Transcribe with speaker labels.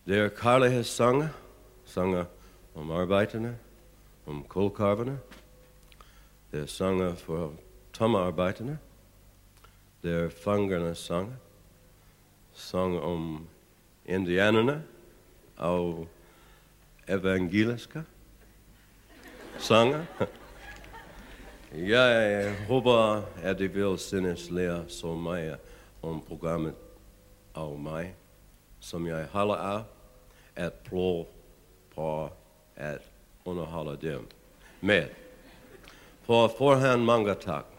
Speaker 1: Der Karle sanger om arbejderne, om kulkarverne. Der sanger for tomarbejderne. Der fangerne sang om indianerne og evangeliske sanger. Jeg håber, at I vil synes lære så meget om programmet og mig, som jeg holder af at prøve på at underholde dem med. På forhånd mange tak.